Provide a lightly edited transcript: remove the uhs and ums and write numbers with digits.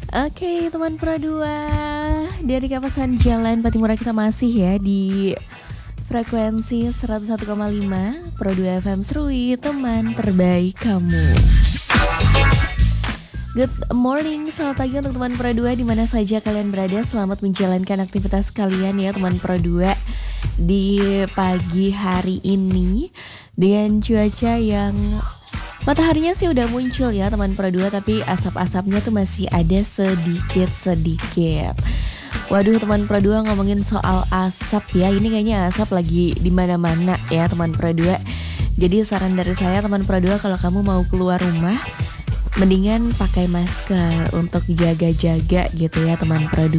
Oke, teman Pro 2 dari kawasan Jalan Patimura kita masih ya di frekuensi 101,5 Pro 2 FM Serui, teman terbaik kamu. Good morning, selamat pagi untuk teman Pro 2 di mana saja kalian berada. Selamat menjalankan aktivitas kalian ya teman Pro 2 di pagi hari ini dengan cuaca yang mataharinya sih udah muncul ya teman Pro 2, tapi asap-asapnya tuh masih ada sedikit-sedikit. Waduh teman Pro 2, ngomongin soal asap ya, ini kayaknya asap lagi di mana-mana ya teman Pro 2. Jadi saran dari saya teman Pro 2, kalau kamu mau keluar rumah mendingan pakai masker untuk jaga-jaga gitu ya teman Pro 2.